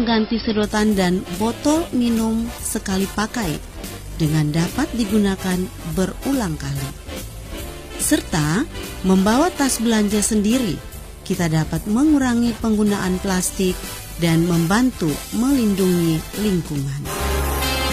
pengganti sedotan dan botol minum sekali pakai dengan dapat digunakan berulang kali. Serta membawa tas belanja sendiri, kita dapat mengurangi penggunaan plastik dan membantu melindungi lingkungan.